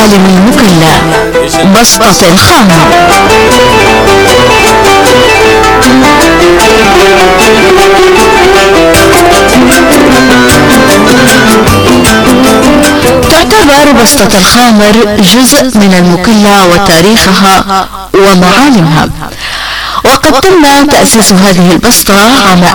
معالم المكلا. بسطة الخامر. تعتبر بسطة الخامر جزء من المكلا وتاريخها ومعالمها، وقد تم تأسيس هذه البسطة عام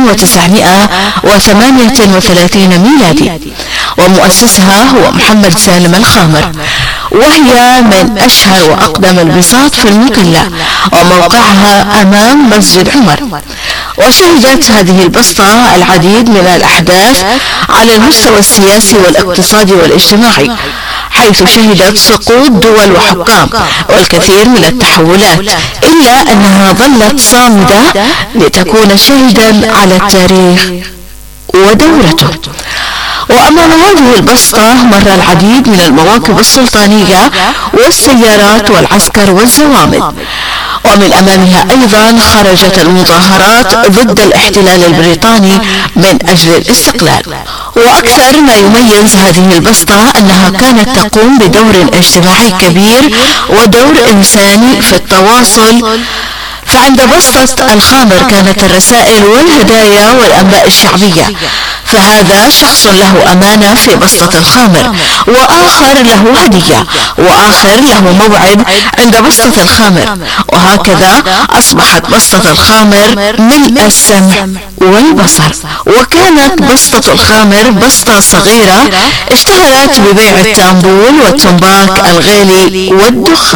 1938 ميلادي، ومؤسسها هو محمد سالم الخامر، وهي من أشهر وأقدم البساط في المكلا، وموقعها أمام مسجد عمر. وشهدت هذه البسطة العديد من الأحداث على المستوى السياسي والاقتصادي والاجتماعي، حيث شهدت سقوط دول وحكام والكثير من التحولات، إلا أنها ظلت صامدة لتكون شاهدا على التاريخ ودورته. وأمام هذه البسطة مر العديد من المواكب السلطانية والسيارات والعسكر والزوامل، ومن أمامها أيضا خرجت المظاهرات ضد الاحتلال البريطاني من أجل الاستقلال. وأكثر ما يميز هذه البسطة أنها كانت تقوم بدور اجتماعي كبير ودور إنساني في التواصل. فعند بسطة الخامر كانت الرسائل والهدايا والأنباء الشعبية، فهذا شخص له أمانة في بسطة الخامر، وآخر له هدية، وآخر له موعد عند بسطة الخامر، وهكذا أصبحت بسطة الخامر ملء السمع والبصر. وكانت بسطة الخامر بسطة صغيرة اشتهرت ببيع التامبول والتمباك الغالي والدخان.